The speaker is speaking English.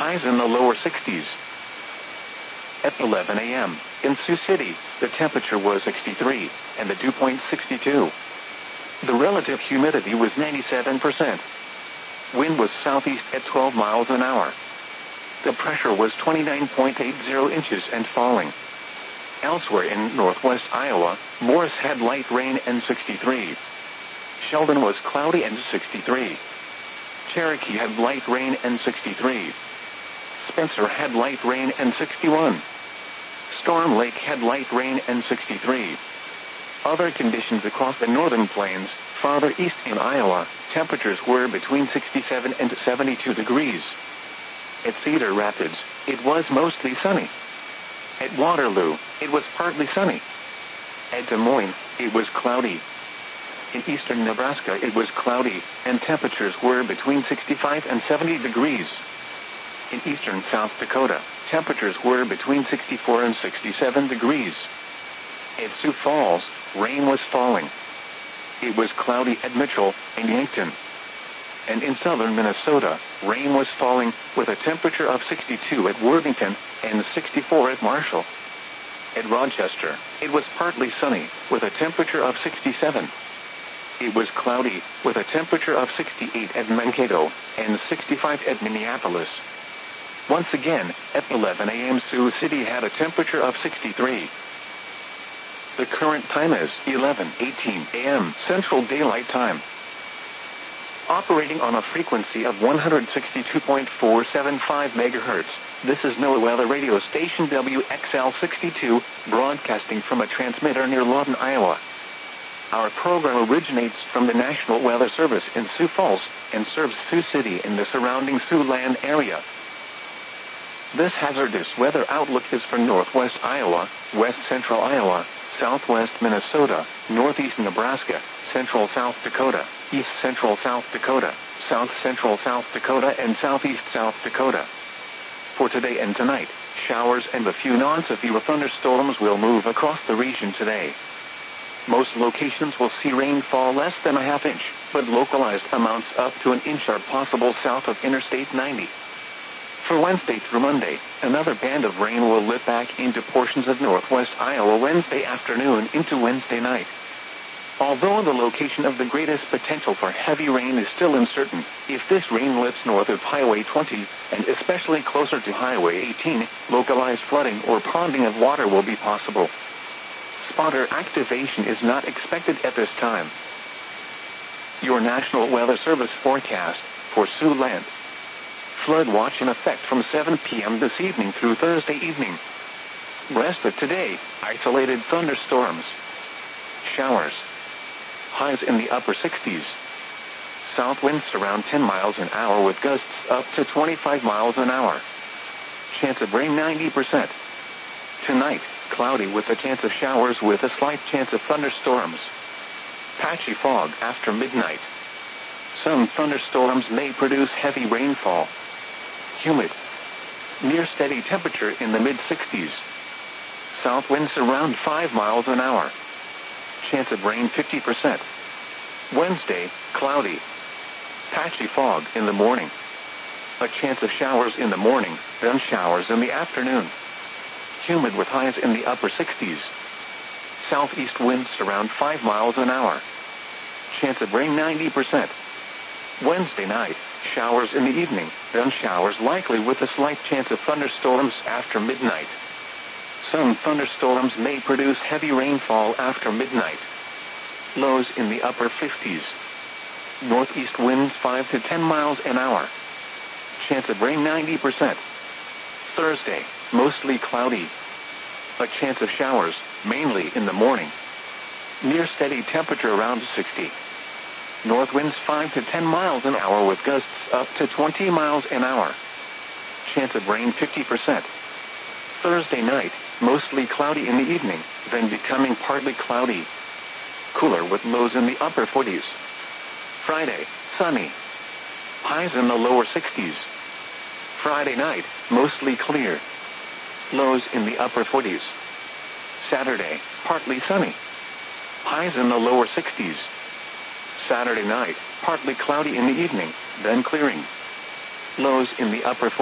highs in the lower 60s. At 11 a.m., in Sioux City, the temperature was 63, and the dew point 62. The relative humidity was 97%. Wind was southeast at 12 miles an hour. The pressure was 29.80 inches and falling. Elsewhere in northwest Iowa, Morris had light rain and 63. Sheldon was cloudy and 63. Cherokee had light rain and 63. Spencer had light rain and 61. Storm Lake had light rain and 63. Other conditions across the northern plains, farther east in Iowa, temperatures were between 67 and 72 degrees. At Cedar Rapids, it was mostly sunny. At Waterloo, it was partly sunny. At Des Moines, it was cloudy. In eastern Nebraska, it was cloudy, and temperatures were between 65 and 70 degrees. In eastern South Dakota, temperatures were between 64 and 67 degrees. At Sioux Falls, rain was falling. It was cloudy at Mitchell and Yankton. And in southern Minnesota, rain was falling, with a temperature of 62 at Worthington and 64 at Marshall. At Rochester, it was partly sunny, with a temperature of 67. It was cloudy, with a temperature of 68 at Mankato and 65 at Minneapolis. Once again, at 11 a.m. Sioux City had a temperature of 63. The current time is 11:18 a.m. Central Daylight Time. Operating on a frequency of 162.475 MHz, this is NOAA Weather Radio Station WXL62, broadcasting from a transmitter near Lawton, Iowa. Our program originates from the National Weather Service in Sioux Falls and serves Sioux City and the surrounding Siouxland area. This hazardous weather outlook is for northwest Iowa, west central Iowa, southwest Minnesota, northeast Nebraska, central South Dakota, east central South Dakota, south central South Dakota, and southeast South Dakota. For today and tonight, showers and a few non-severe thunderstorms will move across the region today. Most locations will see rainfall less than a half inch, but localized amounts up to an inch are possible south of Interstate 90. For Wednesday through Monday, another band of rain will lip back into portions of northwest Iowa Wednesday afternoon into Wednesday night. Although the location of the greatest potential for heavy rain is still uncertain, if this rain lifts north of Highway 20, and especially closer to Highway 18, localized flooding or ponding of water will be possible. Spotter activation is not expected at this time. Your National Weather Service forecast for Siouxland. Flood watch in effect from 7 p.m. this evening through Thursday evening. Rest of today, isolated thunderstorms. Showers. Highs in the upper 60s. South winds around 10 miles an hour with gusts up to 25 miles an hour. Chance of rain 90%. Tonight, cloudy with a chance of showers with a slight chance of thunderstorms. Patchy fog after midnight. Some thunderstorms may produce heavy rainfall. Humid. Near steady temperature in the mid-60s. South winds around 5 miles an hour. Chance of rain 50%. Wednesday, cloudy. Patchy fog in the morning. A chance of showers in the morning, then showers in the afternoon. Humid with highs in the upper 60s. Southeast winds around 5 miles an hour. Chance of rain 90%. Wednesday night, showers in the evening, then showers likely with a slight chance of thunderstorms after midnight. Some thunderstorms may produce heavy rainfall after midnight. Lows in the upper 50s. Northeast winds 5 to 10 miles an hour. Chance of rain 90%. Thursday, mostly cloudy. A chance of showers, mainly in the morning. Near steady temperature around 60. North winds 5 to 10 miles an hour with gusts up to 20 miles an hour. Chance of rain 50%. Thursday night, mostly cloudy in the evening, then becoming partly cloudy. Cooler with lows in the upper 40s. Friday, sunny. Highs in the lower 60s. Friday night, mostly clear. Lows in the upper 40s. Saturday, partly sunny. Highs in the lower 60s. Saturday night, partly cloudy in the evening, then clearing. Lows in the upper 40s.